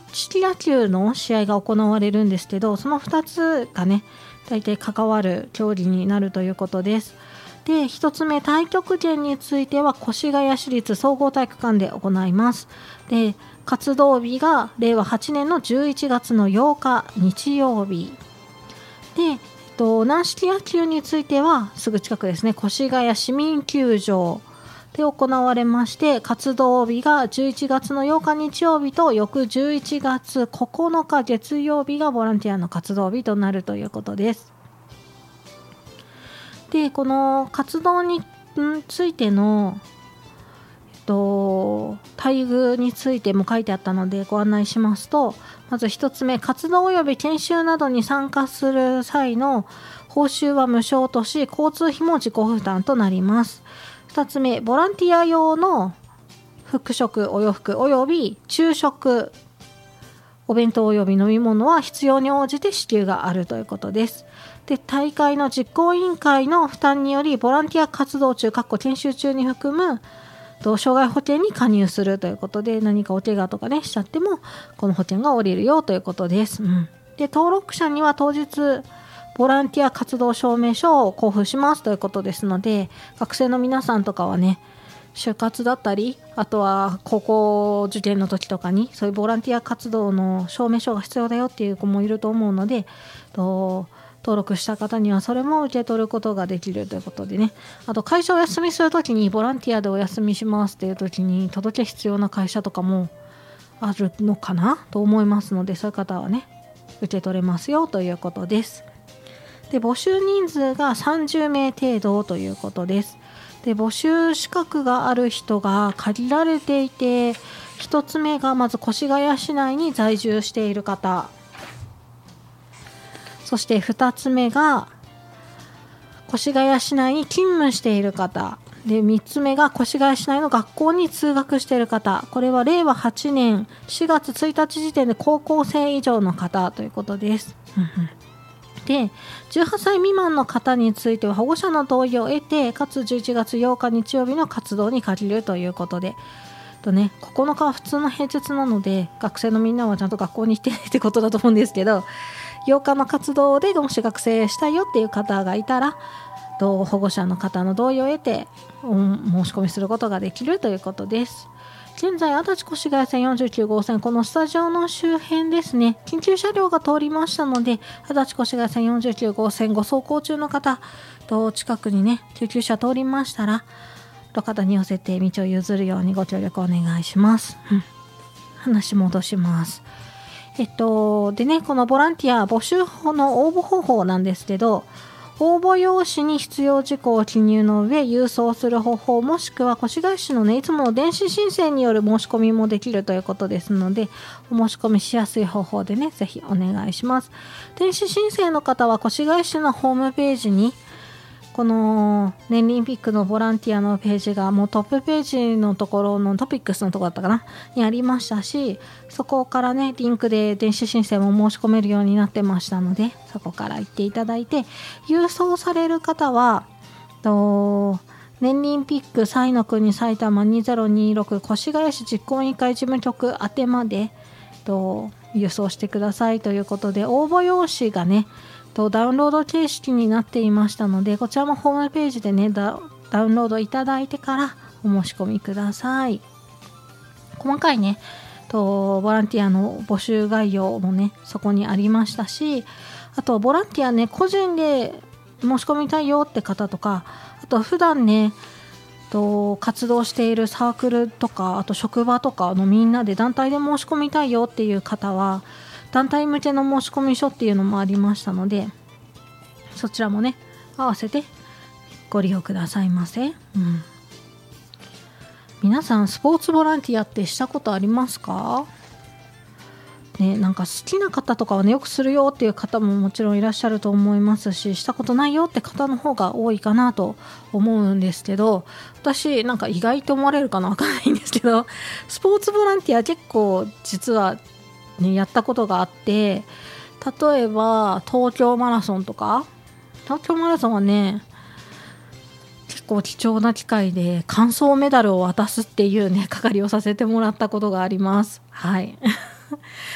式野球の試合が行われるんですけど、その2つがね大体関わる競技になるということです。で、1つ目、太極拳については越谷市立総合体育館で行います。で、活動日が令和8年の11月の8日日曜日で、軟式野球についてはすぐ近くですね、越谷市民球場で行われまして、活動日が11月の8日日曜日と翌11月9日月曜日がボランティアの活動日となるということです。で、この活動についての待遇についても書いてあったのでご案内しますと、まず1つ目、活動及び研修などに参加する際の報酬は無償とし、交通費も自己負担となります。2つ目、ボランティア用の服飾、お洋服及び昼食、お弁当及び飲み物は必要に応じて支給があるということです。で、大会の実行委員会の負担により、ボランティア活動中、研修中に含む障害保険に加入するということで、何かお怪我とかねしちゃってもこの保険が下りるよということです。で、登録者には当日ボランティア活動証明書を交付しますということですので、学生の皆さんとかはね、就活だったり、あとは高校受験の時とかにそういうボランティア活動の証明書が必要だよっていう子もいると思うので、登録した方にはそれも受け取ることができるということでね。あと、会社をお休みするときにボランティアでお休みしますっていうときに届け必要な会社とかもあるのかなと思いますので、そういう方はね受け取れますよということです。で、募集人数が30名程度ということです。で、募集資格がある人が限られていて、1つ目がまず越谷市内に在住している方、そして2つ目が越谷市内に勤務している方で、3つ目が越谷市内の学校に通学している方、これは令和8年4月1日時点で高校生以上の方ということです。で、18歳未満の方については保護者の同意を得て、かつ11月8日日曜日の活動に限るということで、9日は普通の平日なので、学生のみんなはちゃんと学校に行ってってことだと思うんですけど、8日の活動でもし学生したいよっていう方がいたら、保護者の方の同意を得て申し込みすることができるということです。現在、足立越谷線49号線、このスタジオの周辺ですね、緊急車両が通りましたので、足立越谷線49号線ご走行中の方と近くにね救急車通りましたら、路肩に寄せて道を譲るようにご協力お願いします。話戻します。でね、このボランティア募集の応募方法なんですけど、応募用紙に必要事項を記入の上郵送する方法、もしくは越谷市のねいつもの電子申請による申し込みもできるということですので、お申し込みしやすい方法でねぜひお願いします。電子申請の方は越谷市のホームページにこの年輪ピックのボランティアのページがもうトップページのところのトピックスのところだったかなにありましたし、そこからねリンクで電子申請も申し込めるようになってましたので、そこから行っていただいて、郵送される方は年輪ピック彩の国埼玉2026越谷市実行委員会事務局宛てまで郵送してくださいということで、応募用紙がねダウンロード形式になっていましたので、こちらもホームページでねダウンロードいただいてからお申し込みください。細かいねボランティアの募集概要もねそこにありましたし、あとボランティアね個人で申し込みたいよって方とか、あと普段ね活動しているサークルとか、あと職場とかのみんなで団体で申し込みたいよっていう方は団体向けの申し込み書っていうのもありましたので、そちらもね合わせてご利用くださいませ。皆さんスポーツボランティアってしたことありますかね？なんか好きな方とかはねよくするよっていう方ももちろんいらっしゃると思いますし、したことないよって方の方が多いかなと思うんですけど、私なんか意外と思われるかなわかんないんですけど、スポーツボランティア結構実はやったことがあって、例えば東京マラソンとか、東京マラソンはね結構貴重な機会で完走メダルを渡すっていうね係をさせてもらったことがあります。はい